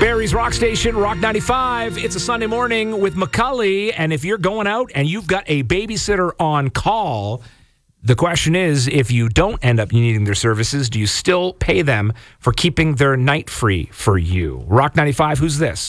Barrie's Rock Station, Rock 95. It's a Sunday morning with McCully, and if you're going out and you've got a babysitter on call, the question is, if you don't end up needing their services, do you still pay them for keeping their night free for you? Rock 95, who's this?